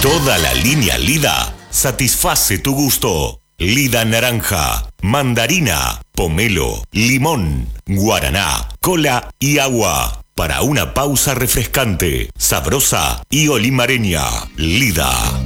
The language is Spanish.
Toda la línea Lida satisface tu gusto. Lida naranja, mandarina, pomelo, limón, guaraná, cola y agua. Para una pausa refrescante, sabrosa y olimareña. Lida.